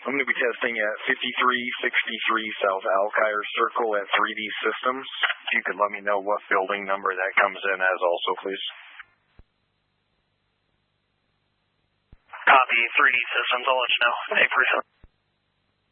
I'm going to be testing at 5363 South Alkire Circle at 3D Systems. If you could let me know what building number that comes in as also, please. Copy, 3D Systems. I'll let you know. 8%.